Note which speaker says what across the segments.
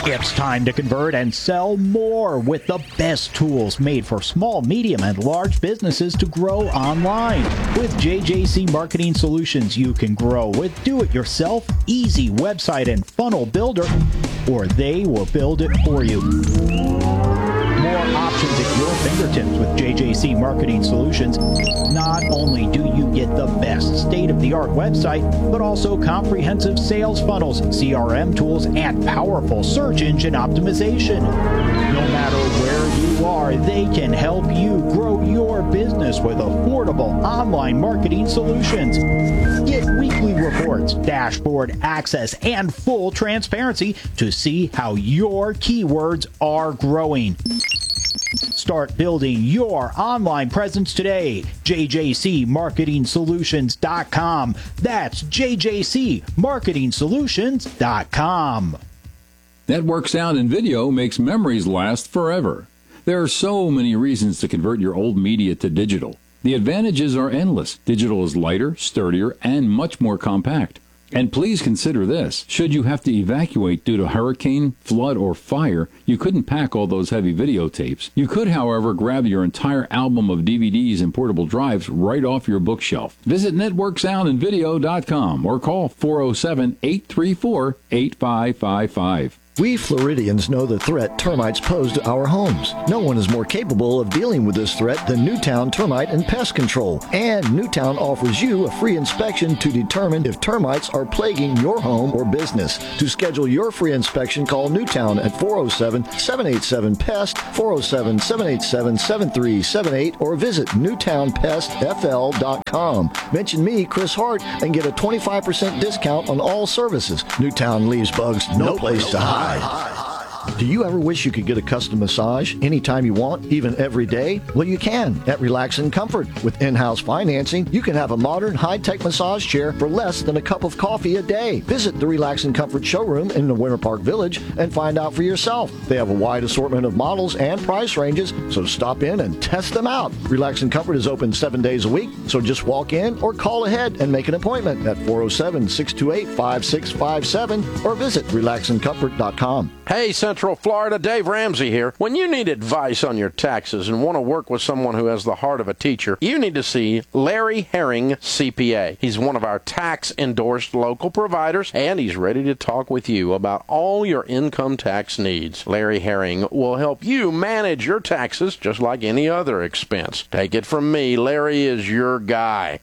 Speaker 1: It's time to convert and sell more with the best tools made for small, medium, and large businesses to grow online. With JJC Marketing Solutions, you can grow with do-it-yourself, easy website and funnel builder, or they will build it for you. More options at your fingertips with JJC Marketing Solutions. Not only do you get the best state-of-the-art website, but also comprehensive sales funnels, CRM tools, and powerful search engine optimization. No matter where you are, they can help you grow your business with affordable online marketing solutions. Get weekly reports, dashboard access, and full transparency to see how your keywords are growing. Start building your online presence today. JJCMarketingSolutions.com. That's JJCMarketingSolutions.com.
Speaker 2: Network Sound and Video makes memories last forever. There are so many reasons to convert your old media to digital. The advantages are endless. Digital is lighter, sturdier, and much more compact. And please consider this. Should you have to evacuate due to hurricane, flood, or fire, you couldn't pack all those heavy videotapes. You could, however, grab your entire album of DVDs and portable drives right off your bookshelf. Visit networksoundandvideo.com or call 407-834-8555.
Speaker 3: We Floridians know the threat termites pose to our homes. No one is more capable of dealing with this threat than Newtown Termite and Pest Control. And Newtown offers you a free inspection to determine if termites are plaguing your home or business. To schedule your free inspection, call Newtown at 407-787-PEST, 407-787-7378, or visit newtownpestfl.com. Mention me, Chris Hart, and get a 25% discount on all services. Newtown leaves bugs no place to hide. Do you ever wish you could get a custom massage anytime you want, even every day? Well, you can at Relax and Comfort. With in-house financing, you can have a modern, high-tech massage chair for less than a cup of coffee a day. Visit the Relax and Comfort showroom in the Winter Park Village and find out for yourself. They have a wide assortment of models and price ranges, so stop in and test them out. Relax and Comfort is open 7 days a week, so just walk in or call ahead and make an appointment at 407-628-5657 or visit relaxandcomfort.com.
Speaker 4: Hey, Central Florida, Dave Ramsey here. When you need advice on your taxes and want to work with someone who has the heart of a teacher, you need to see Larry Herring, CPA. He's one of our tax-endorsed local providers, and he's ready to talk with you about all your income tax needs. Larry Herring will help you manage your taxes just like any other expense. Take it from me, Larry is your guy.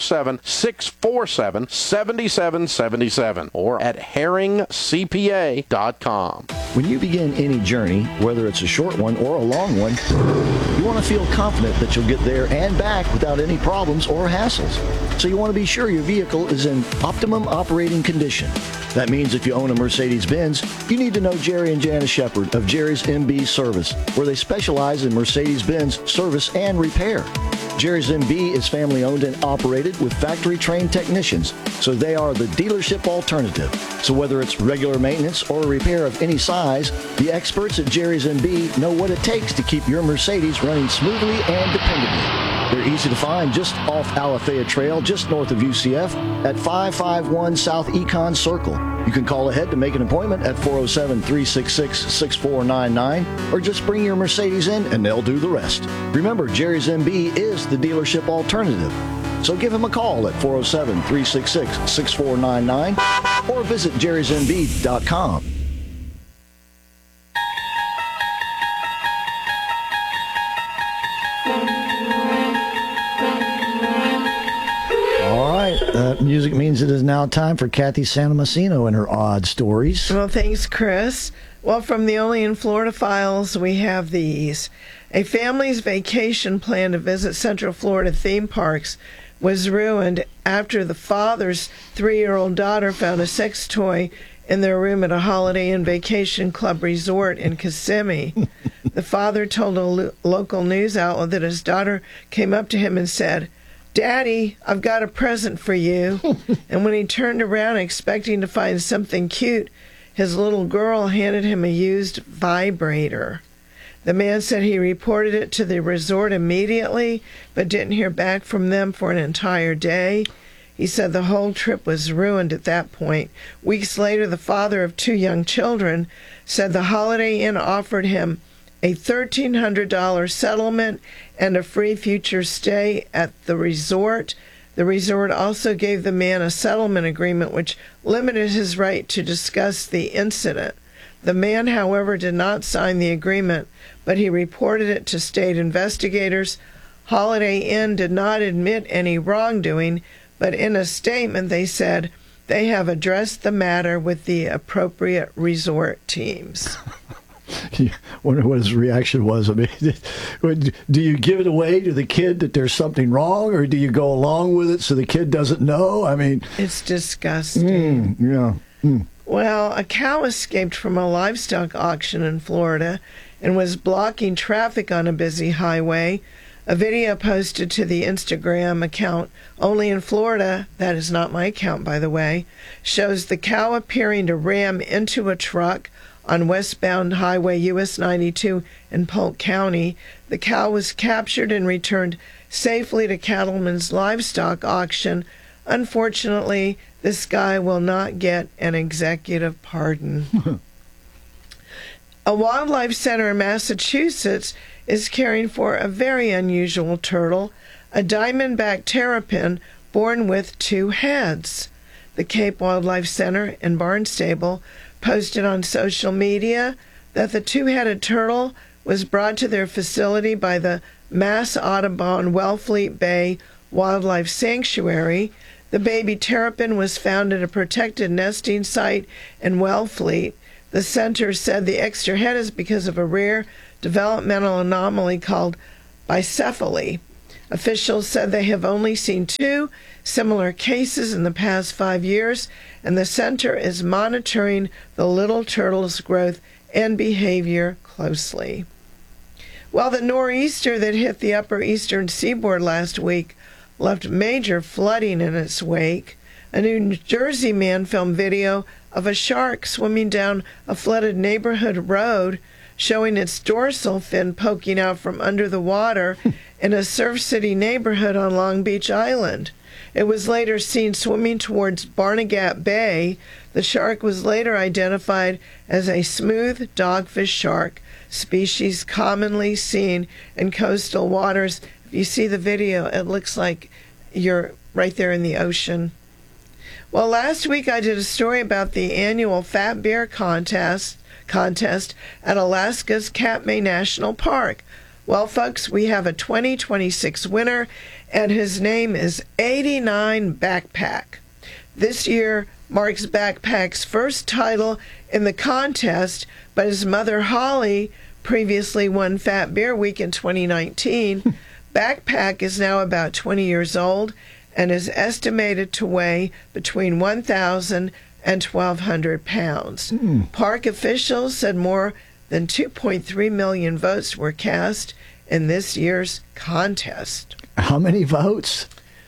Speaker 4: 407-647-7777 or at herringcpa.com.
Speaker 3: When you begin any journey, whether it's a short one or a long one, you want to feel confident that you'll get there and back without any problems or hassles. So you want to be sure your vehicle is in optimum operating condition. That means if you own a Mercedes-Benz, you need to know Jerry and Janice Shepard of Jerry's MB Service, where they specialize in Mercedes-Benz service and repair. Jerry's MB is family-owned and operated with factory-trained technicians, so they are the dealership alternative. So whether it's regular maintenance or repair of any size, the experts at Jerry's MB know what it takes to keep your Mercedes running smoothly and dependably. They're easy to find just off Alafaya Trail, just north of UCF, at 551 South Econ Circle. You can call ahead to make an appointment at 407-366-6499, or just bring your Mercedes in and they'll do the rest. Remember, Jerry's MB is the dealership alternative. So give him a call at 407-366-6499 or visit jerrysmb.com. Music means it is now time for Kathy Santomassino and her odd stories.
Speaker 5: Well, thanks, Chris. Well, from the Only in Florida files, we have these. A family's vacation plan to visit Central Florida theme parks was ruined after the father's 3-year-old daughter found a sex toy in their room at a Holiday Inn Vacation Club resort in Kissimmee. The father told a local news outlet that his daughter came up to him and said, "Daddy, I've got a present for you." And when he turned around expecting to find something cute, his little girl handed him a used vibrator. The man said he reported it to the resort immediately, but didn't hear back from them for an entire day. He said the whole trip was ruined at that point. Weeks later, the father of 2 young children said the Holiday Inn offered him a $1,300 settlement and a free future stay at the resort. The resort also gave the man a settlement agreement which limited his right to discuss the incident. The man, however, did not sign the agreement, but he reported it to state investigators. Holiday Inn did not admit any wrongdoing, but in a statement they said they have addressed the matter with the appropriate resort teams.
Speaker 3: I wonder what his reaction was. I mean, do you give it away to the kid that there's something wrong, or do you go along with it so the kid doesn't know? I mean,
Speaker 5: it's disgusting. Well, a cow escaped from a livestock auction in Florida and was blocking traffic on a busy highway. A video posted to the Instagram account Only in Florida, that is not my account, by the way, shows the cow appearing to ram into a truck on westbound Highway US 92 in Polk County. The cow was captured and returned safely to Cattleman's livestock auction. Unfortunately, this guy will not get an executive pardon. A wildlife center in Massachusetts is caring for a very unusual turtle, a diamondback terrapin born with 2 heads. The Cape Wildlife Center in Barnstable posted on social media that the 2-headed turtle was brought to their facility by the Mass Audubon Wellfleet Bay Wildlife Sanctuary. The baby terrapin was found at a protected nesting site in Wellfleet. The center said the extra head is because of a rare developmental anomaly called bicephaly. Officials said they have only seen 2 similar cases in the past 5 years, and the center is monitoring the little turtle's growth and behavior closely. Well, the nor'easter that hit the upper eastern seaboard last week left major flooding in its wake. A New Jersey man filmed video of a shark swimming down a flooded neighborhood road, showing its dorsal fin poking out from under the water in a Surf City neighborhood on Long Beach Island. It was later seen swimming towards Barnegat Bay. The shark was later identified as a smooth dogfish shark, species commonly seen in coastal waters. If you see the video, it looks like you're right there in the ocean. Well, last week I did a story about the annual Fat Bear contest at Alaska's Katmai National Park. Well, folks, we have a 2026 winner, and his name is 89 Backpack. This year marks Backpack's first title in the contest, but his mother, Holly, previously won Fat Bear Week in 2019. Backpack is now about 20 years old and is estimated to weigh between 1,000 and 1,200 pounds. Park officials said more than 2.3 million votes were cast in this year's contest.
Speaker 3: How many votes?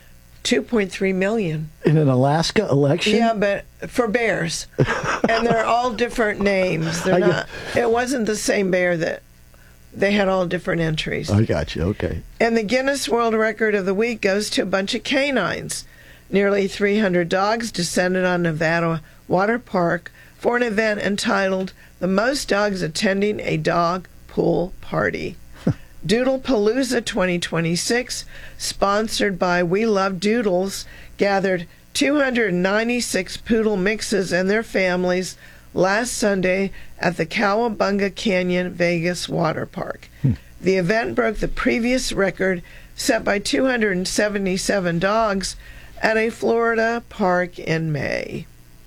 Speaker 5: 2.3 million.
Speaker 3: In an Alaska election?
Speaker 5: Yeah, but for bears. And they're all different names. They're not. It wasn't the same bear that they had all different entries.
Speaker 3: I got you, okay.
Speaker 5: And the Guinness World Record of the Week goes to a bunch of canines. Nearly 300 dogs descended on Nevada Water Park for an event entitled The Most Dogs Attending a Dog Pool Party. Doodle Palooza 2026, sponsored by We Love Doodles, gathered 296 poodle mixes and their families last Sunday at the Cowabunga Canyon Vegas Water Park. The event broke the previous record set by 277 dogs at a Florida park in May.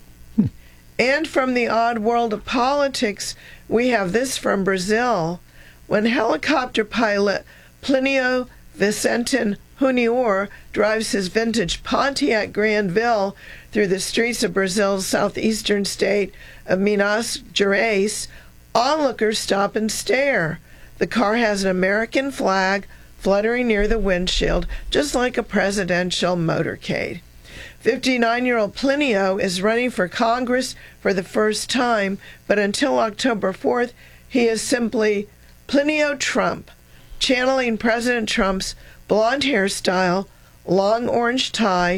Speaker 5: And from the odd world of politics, we have this from Brazil. When helicopter pilot Plinio Vicentin Junior drives his vintage Pontiac Grandville through the streets of Brazil's southeastern state of Minas Gerais, onlookers stop and stare. The car has an American flag fluttering near the windshield, just like a presidential motorcade. 59-year-old Plinio is running for Congress for the first time, but until October 4th, he is simply Plinio Trump, channeling President Trump's blonde hairstyle, long orange tie,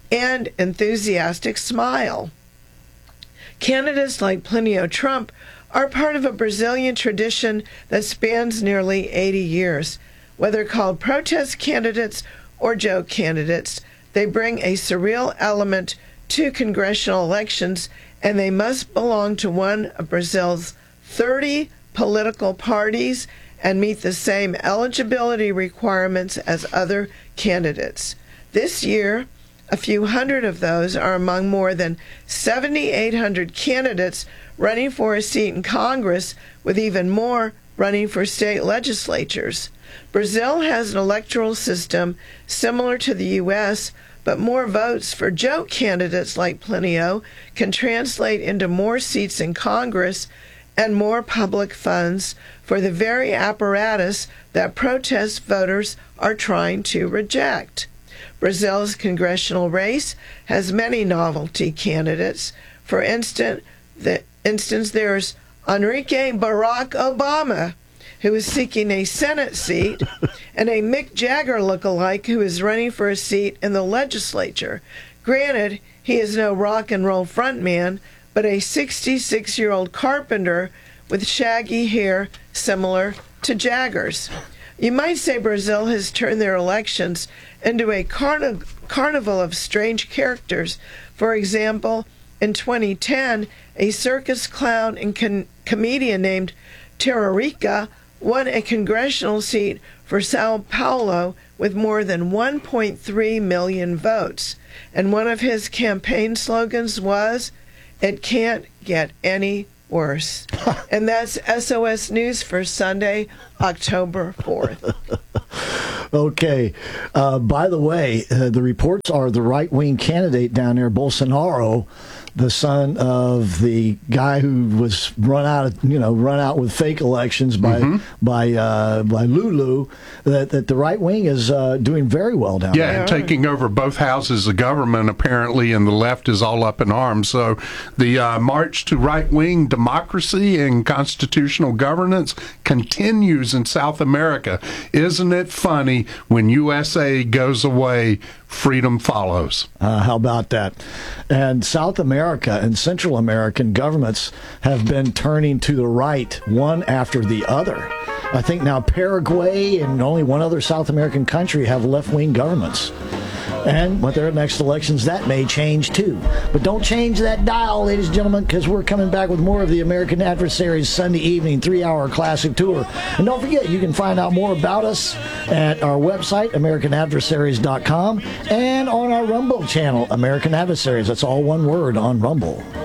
Speaker 5: and enthusiastic smile. Candidates like Plinio Trump are part of a Brazilian tradition that spans nearly 80 years. Whether called protest candidates or joke candidates, they bring a surreal element to congressional elections, and they must belong to one of Brazil's 30 political parties and meet the same eligibility requirements as other candidates. This year, a few hundred of those are among more than 7,800 candidates running for a seat in Congress, with even more running for state legislatures. Brazil has an electoral system similar to the U.S., but more votes for joke candidates like Plinio can translate into more seats in Congress and more public funds for the very apparatus that protest voters are trying to reject. Brazil's congressional race has many novelty candidates. For instance, there's Enrique Barack Obama, who is seeking a Senate seat, and a Mick Jagger lookalike who is running for a seat in the legislature. Granted, he is no rock and roll frontman, but a 66-year-old carpenter with shaggy hair similar to Jagger's. You might say Brazil has turned their elections into a carnival of strange characters. For example, in 2010, a circus clown and comedian named Tiririca won a congressional seat for Sao Paulo with more than 1.3 million votes. And one of his campaign slogans was, "It can't get any worse." And that's SOS News for Sunday, October 4th.
Speaker 3: Okay. By the way, the reports are the right-wing candidate down there, Bolsonaro, the son of the guy who was run out with fake elections by Lulu, that the right wing is doing very well down there.
Speaker 6: Yeah, and taking over both houses of government apparently, and the left is all up in arms. So the march to right-wing democracy and constitutional governance continues in South America. Isn't it funny, when USA goes away, freedom follows?
Speaker 3: How about that? And South America and Central American governments have been turning to the right, one after the other. I think now Paraguay and only one other South American country have left-wing governments. And with their next elections, that may change too. But don't change that dial, ladies and gentlemen, because we're coming back with more of the American Adversaries Sunday evening 3-hour classic tour. And don't forget, you can find out more about us at our website, AmericanAdversaries.com, and on our Rumble channel, American Adversaries. That's all one word on Rumble.